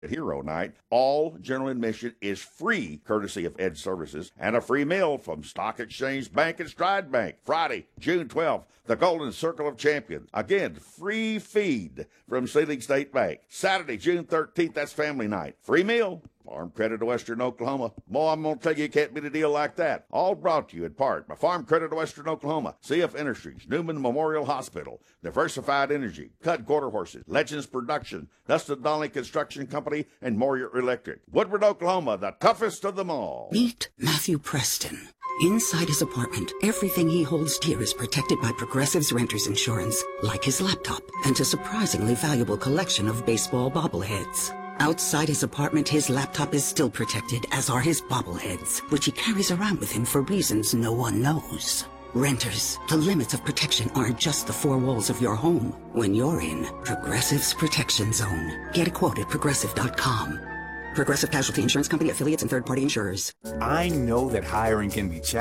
Hero Night. All general admission is free, courtesy of Ed Services, and a free meal from Stock Exchange Bank and Stride Bank. Friday, June 12th, the Golden Circle of Champions. Again, free feed from Sealing State Bank. Saturday, June 13th, that's family night. Free meal. Farm Credit of Western Oklahoma. Boy, I'm going to tell you, it can't beat a deal like that. All brought to you in part by Farm Credit of Western Oklahoma, CF Industries, Newman Memorial Hospital, Diversified Energy, Cut Quarter Horses, Legends Production, Dustin Donnelly Construction Company, and Moyer Electric. Woodward, Oklahoma, the toughest of them all. Meet Matthew Preston. Inside his apartment, everything he holds dear is protected by Progressive's Renter's Insurance, like his laptop and a surprisingly valuable collection of baseball bobbleheads. Outside his apartment, his laptop is still protected, as are his bobbleheads, which he carries around with him for reasons no one knows. Renters, the limits of protection aren't just the four walls of your home. When you're in Progressive's Protection Zone, get a quote at Progressive.com. Progressive Casualty Insurance Company, affiliates, and third-party insurers. I know that hiring can be challenging.